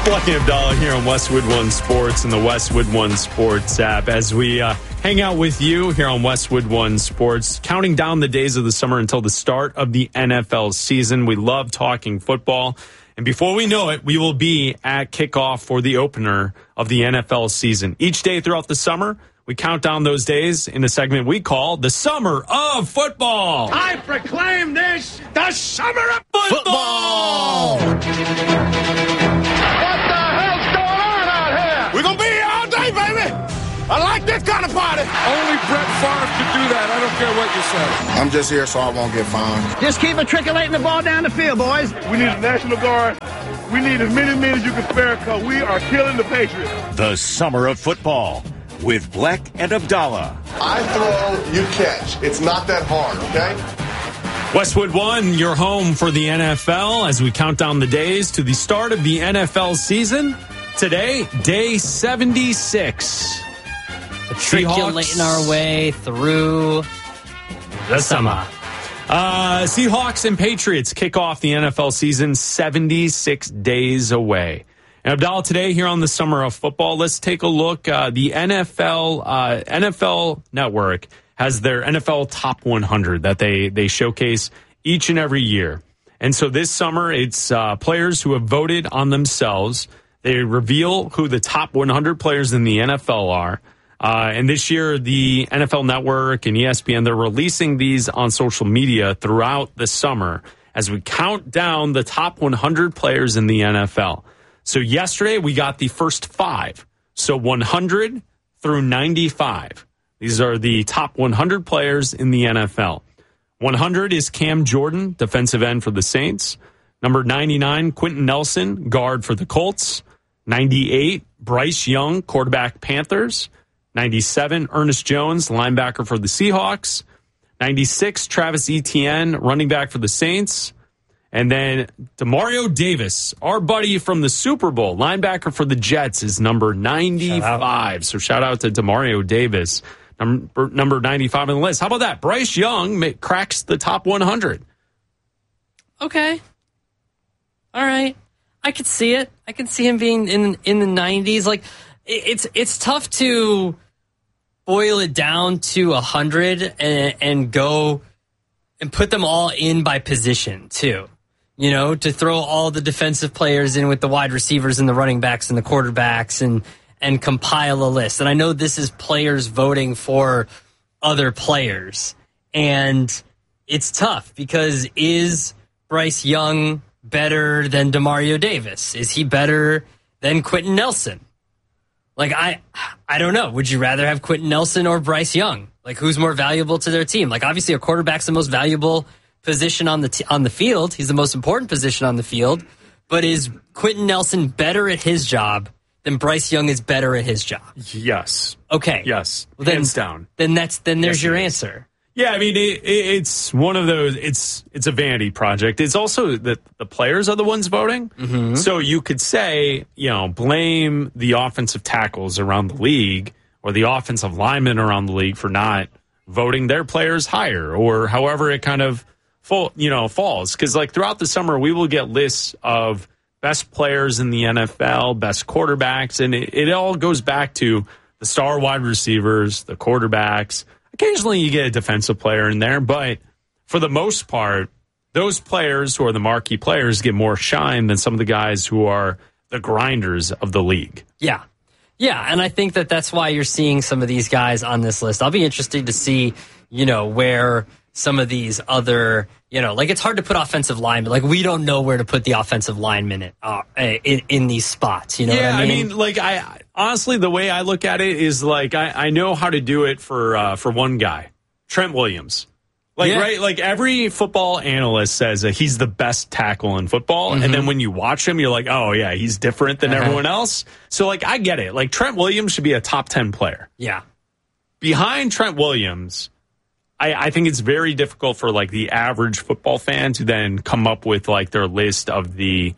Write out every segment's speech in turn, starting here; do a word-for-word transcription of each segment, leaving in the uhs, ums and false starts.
Black and Abdallah here on Westwood One Sports and the Westwood One Sports app as we uh, hang out with you here on Westwood One Sports, counting down the days of the summer until the start of the N F L season. We love talking football. And before we know it, we will be at kickoff for the opener of the N F L season. Each day throughout the summer, we count down those days in a segment we call the Summer of Football. I proclaim this the Summer of Football! What the hell's going on out here? We're going to be here all day, baby. I like this kind of party. Only Brett Favre could do that. I don't care what you say. I'm just here so I won't get fined. Just keep matriculating the ball down the field, boys. We need a National Guard. We need as many men as you can spare because we are killing the Patriots. The Summer of Football with Black and Abdallah. I throw, you catch. It's not that hard, okay? Westwood One, your home for the N F L as we count down the days to the start of the N F L season. Today, day seventy-six. Matriculating our way through the summer. Uh, Seahawks and Patriots kick off the N F L season seventy-six days away. And Abdallah, today here on the Summer of Football, let's take a look. Uh, the N F L uh, N F L Network has their N F L Top one hundred that they, they showcase each and every year. And so this summer, it's uh, players who have voted on themselves. They reveal who the top one hundred players in the N F L are. Uh, and this year, the N F L Network and E S P N, they're releasing these on social media throughout the summer as we count down the top one hundred players in the N F L. So yesterday, we got the first five. So one hundred through ninety-five. These are the top one hundred players in the N F L. one hundred is Cam Jordan, defensive end for the Saints. Number ninety-nine, Quentin Nelson, guard for the Colts. ninety-eight, Bryce Young, quarterback, Panthers. ninety-seven, Ernest Jones, linebacker for the Seahawks. ninety-six, Travis Etienne, running back for the Saints. And then Demario Davis, our buddy from the Super Bowl, linebacker for the Jets, is number ninety-five. Shout so shout out to Demario Davis, number, number ninety-five on the list. How about that? Bryce Young may, cracks the top one hundred. Okay. All right. I could see it. I could see him being in in the nineties. Like, it's it's tough to boil it down to one hundred and, and go and put them all in by position, too. You know, to throw all the defensive players in with the wide receivers and the running backs and the quarterbacks and and compile a list. And I know this is players voting for other players. And it's tough because is Bryce Young better than Demario Davis? Is he better than Quentin Nelson? Like, I I don't know. Would you rather have Quentin Nelson or Bryce Young? Like, who's more valuable to their team? Like, obviously, a quarterback's the most valuable position on the t- on the field. He's the most important position on the field. But is Quentin Nelson better at his job than Bryce Young is better at his job? Yes. Okay. Yes. Well, then, hands down. Then that's then there's yes, your it answer. Yeah, I mean, it, it, it's one of those, it's it's a vanity project. It's also that the players are the ones voting. Mm-hmm. So you could say, you know, blame the offensive tackles around the league or the offensive linemen around the league for not voting their players higher or however it kind of, full, you know, falls. Because, like, throughout the summer, we will get lists of best players in the N F L, best quarterbacks, and it, it all goes back to the star wide receivers, the quarterbacks. Occasionally you get a defensive player in there, but for the most part, those players who are the marquee players get more shine than some of the guys who are the grinders of the league. Yeah. Yeah, and I think that that's why you're seeing some of these guys on this list. I'll be interested to see, you know, where some of these other, you know, like it's hard to put offensive linemen. Like we don't know where to put the offensive linemen in, uh, in, in these spots. You know yeah, what I mean? I mean, like I honestly, the way I look at it is like I, I know how to do it for uh, for one guy, Trent Williams. Like yeah. right, like every football analyst says that he's the best tackle in football, mm-hmm. and then when you watch him, you're like, oh yeah, he's different than uh-huh. everyone else. So like, I get it. Like Trent Williams should be a top ten player. Yeah. Behind Trent Williams, I, I think it's very difficult for like the average football fan to then come up with like their list of the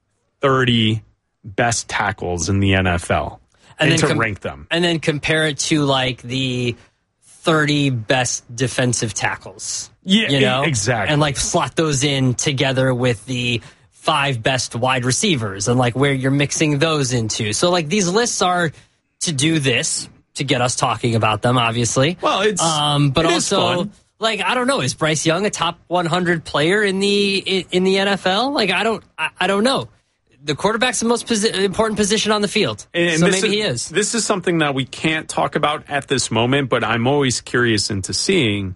thirty best tackles in the N F L and, and then to com- rank them, and then compare it to like the thirty best defensive tackles. Yeah, you know? exactly. And like slot those in together with the five best wide receivers and like where you're mixing those into. So like these lists are to do this, to get us talking about them, obviously. Well, it's um, but it also like I don't know, is Bryce Young a top one hundred player in the in the N F L? Like I don't I, I don't know. The quarterback's the most posi- important position on the field, and so this maybe is, he is. This is something that we can't talk about at this moment, but I'm always curious into seeing.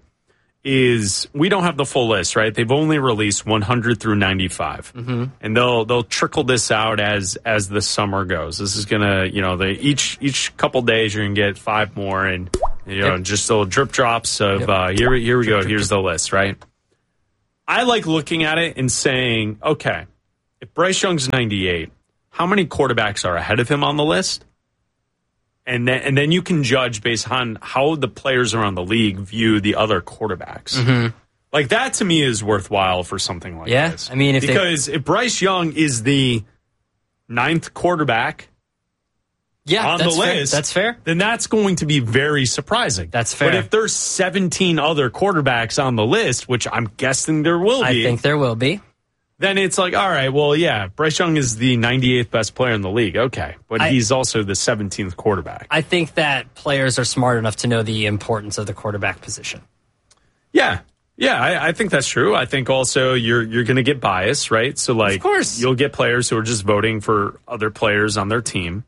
Is we don't have the full list, right? They've only released one hundred through ninety-five, mm-hmm. and they'll they'll trickle this out as as the summer goes. This is gonna, you know, they each each couple days you're gonna get five more, and you know, yep. just little drip drops of yep. uh, here here we drip, go. Drip, Here's drip. the list, right? I like looking at it and saying, okay, if Bryce Young's ninety-eight, how many quarterbacks are ahead of him on the list? And then, and then you can judge based on how the players around the league view the other quarterbacks. Mm-hmm. Like that to me is worthwhile for something like yeah, this. I mean, if because they... if Bryce Young is the ninth quarterback yeah, on the that's list, fair. that's fair. Then that's going to be very surprising. That's fair. But if there's seventeen other quarterbacks on the list, which I'm guessing there will be, I think there will be. Then it's like, all right, well, yeah, Bryce Young is the ninety-eighth best player in the league. Okay, but I, he's also the seventeenth quarterback. I think that players are smart enough to know the importance of the quarterback position. Yeah, yeah, I, I think that's true. I think also you're you're going to get bias, right? So, like, of course. You'll get players who are just voting for other players on their team,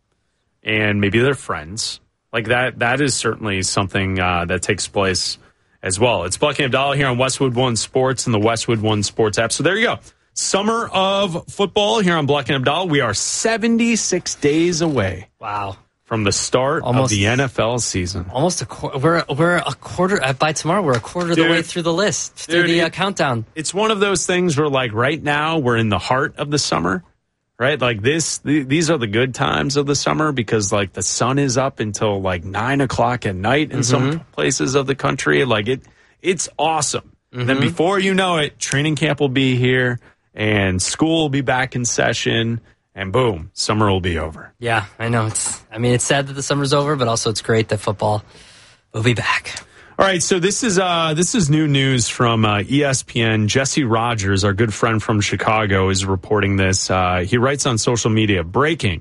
and maybe they're friends. Like that. That is certainly something uh, that takes place as well. It's Black and Abdallah here on Westwood One Sports and the Westwood One Sports app. So there you go. Summer of football here on Black and Abdallah. We are seventy-six days away. Wow. From the start almost, of the N F L season. Almost a quarter. We're, we're a quarter. Uh, by tomorrow, we're a quarter dude, of the way through the list, through dude, the uh, it, countdown. It's one of those things where, like, right now, we're in the heart of the summer, right? Like, this, th- these are the good times of the summer because, like, the sun is up until, like, nine o'clock at night in mm-hmm. some places of the country. Like, it, it's awesome. Mm-hmm. Then before you know it, training camp will be here. And school will be back in session, and boom, summer will be over. Yeah, I know. It's. I mean, it's sad that the summer's over, but also it's great that football will be back. All right, so this is uh, this is new news from uh, E S P N. Jesse Rogers, our good friend from Chicago, is reporting this. Uh, he writes on social media, breaking.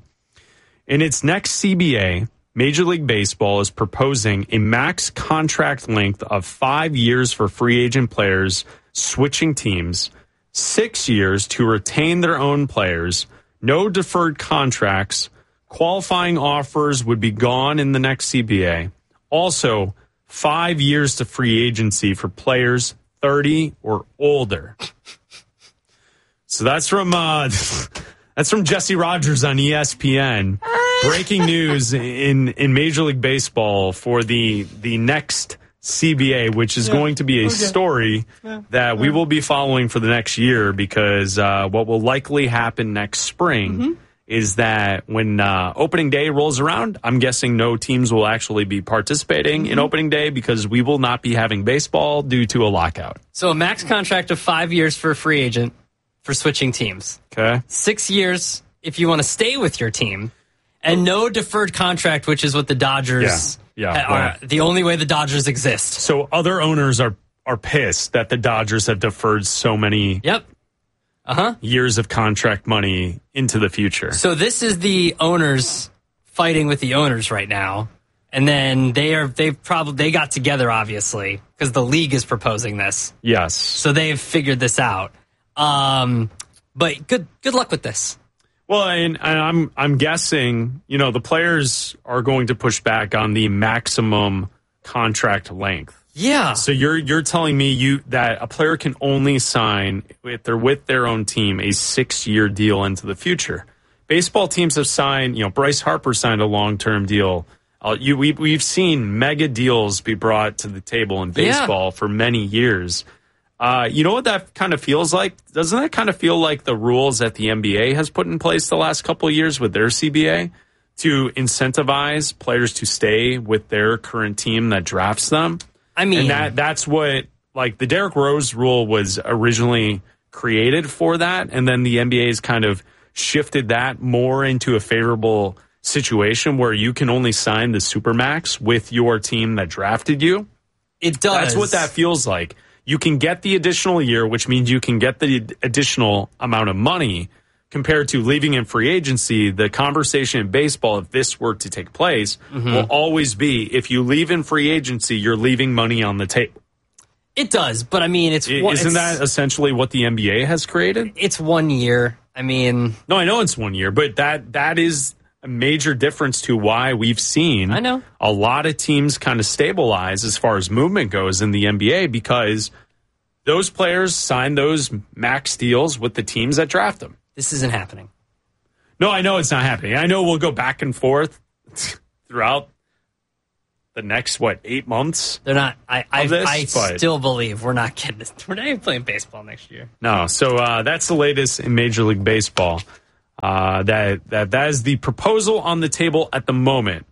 In its next C B A, Major League Baseball is proposing a max contract length of five years for free agent players switching teams, six years to retain their own players, no deferred contracts, qualifying offers would be gone in the next C B A. Also, five years to free agency for players thirty or older. So that's from uh, that's from Jesse Rogers on E S P N. Breaking news in, in Major League Baseball for the the next C B A, which is yeah. going to be a okay. story yeah. that we will be following for the next year because uh, what will likely happen next spring mm-hmm. is that when uh, opening day rolls around, I'm guessing no teams will actually be participating mm-hmm. in opening day because we will not be having baseball due to a lockout. So a max contract of five years for a free agent for switching teams. Okay. Six years if you want to stay with your team. And no deferred contract, which is what the Dodgers yeah, yeah, are. well, The only way the Dodgers exist. So other owners are, are pissed that the Dodgers have deferred so many yep. uh-huh. years of contract money into the future. So this is the owners fighting with the owners right now. And then they are they've probably they got together, obviously, because the league is proposing this. Yes. So they've figured this out. Um, but good good luck with this. Well, and, and I'm I'm guessing, you know, the players are going to push back on the maximum contract length. Yeah. So you're you're telling me you that a player can only sign if they're with their own team a six-year deal into the future. Baseball teams have signed, you know, Bryce Harper signed a long-term deal. Uh, you we we've seen mega deals be brought to the table in baseball yeah. for many years. Uh, you know what that kind of feels like? Doesn't that kind of feel like the rules that the N B A has put in place the last couple of years with their C B A to incentivize players to stay with their current team that drafts them? I mean, and that that's what, like, the Derrick Rose rule was originally created for that, and then the N B A has kind of shifted that more into a favorable situation where you can only sign the Supermax with your team that drafted you. It does. That's what that feels like. you can get the additional year, which means you can get the additional amount of money compared to leaving in free agency. The conversation in baseball, if this were to take place, mm-hmm. will always be if you leave in free agency, you're leaving money on the table. It does, but I mean, it's isn't it's, that essentially what the N B A has created? It's one year. I mean, no, I know it's one year, but that that is a major difference to why we've seen I know. a lot of teams kind of stabilize as far as movement goes in the N B A because those players sign those max deals with the teams that draft them. This isn't happening. No, I know it's not happening. I know we'll go back and forth throughout the next, what, eight months? They're not. I I, this, I but, still believe we're not getting this. We're not even playing baseball next year. No. So uh, that's the latest in Major League Baseball. Uh, that that that is the proposal on the table at the moment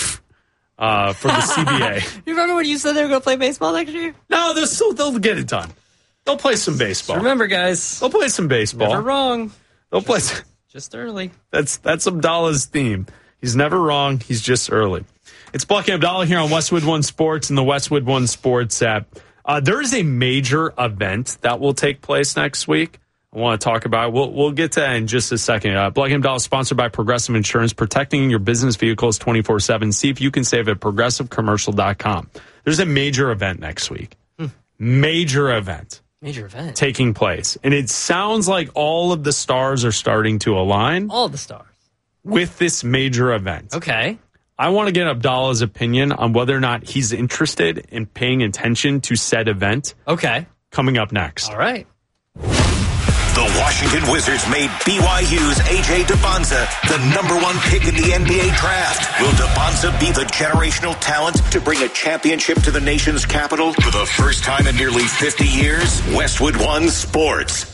uh, for the C B A. You remember when you said they were going to play baseball next year? No, they'll still they'll get it done. They'll play some baseball. Just remember, guys, they'll play some baseball. Never wrong. They'll play just, just early. That's that's Abdallah's theme. He's never wrong. He's just early. It's Buck and Abdallah here on Westwood One Sports and the Westwood One Sports app. Uh, there is a major event that will take place next week. I want to talk about it. We'll, we'll get to that in just a second. Uh, Buck and Abdallah is sponsored by Progressive Insurance, protecting your business vehicles twenty-four seven. See if you can save at progressive commercial dot com. There's a major event next week. Hmm. Major event. Major event. Taking place. And it sounds like all of the stars are starting to align. All the stars. With this major event. Okay. I want to get Abdallah's opinion on whether or not he's interested in paying attention to said event. Okay. Coming up next. All right. The Washington Wizards made B Y U's A J Dybonsa the number one pick in the N B A draft. Will Dybonsa be the generational talent to bring a championship to the nation's capital for the first time in nearly fifty years? Westwood One Sports.